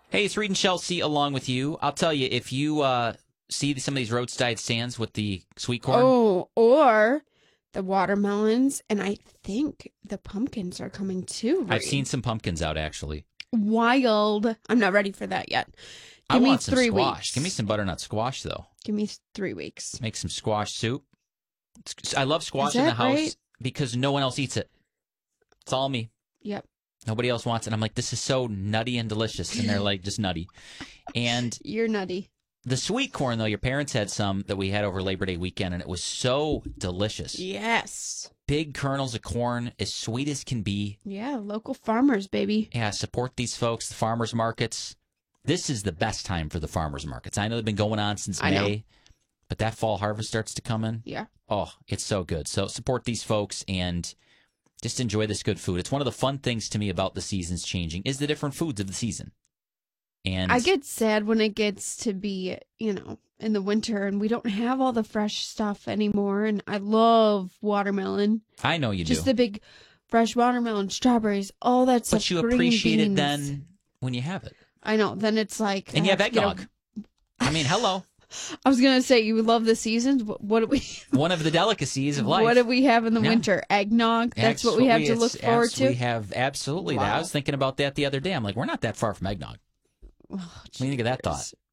Hey, it's Reed and Chelsea along with you. I'll tell you, if you see some of these roadside stands with the sweet corn. Oh, or the watermelons, and I think the pumpkins are coming too. Reed. I've seen some pumpkins out, actually. Wild. I'm not ready for that yet. I Give me want some 3 squash. weeks. Give me some butternut squash, though. Give me 3 weeks. Make some squash soup. I love squash Is in the that house right? because no one else eats it. It's all me. Yep. Nobody else wants it. I'm like, this is so nutty and delicious. And they're like, just nutty. And You're nutty. the sweet corn, though, your parents had some that we had over Labor Day weekend, and it was so delicious. Yes. Big kernels of corn, as sweet as can be. Yeah, local farmers, baby. Yeah, support these folks, the farmers markets. This is the best time for the farmers markets. I know they've been going on since I know. May, but that fall harvest starts to come in. Yeah. Oh, it's so good. So support these folks and just enjoy this good food. It's one of the fun things to me about the seasons changing is the different foods of the season. And I get sad when it gets to be, in the winter and we don't have all the fresh stuff anymore. And I love watermelon. I know you Just do. the big fresh watermelon, strawberries, all that stuff. But you green appreciate it beans. then when you have it. I know. Then it's like. And I you have to get eggnog. I mean, hello. I was going to say, you love the seasons. What do we. One of the delicacies of life. What do we have in the Yeah. winter? Eggnog. That's what we have to look forward to. We have absolutely that. I Wow. was thinking about that the other day. I'm like, we're not that far from eggnog. Oh, What do you think of that thought?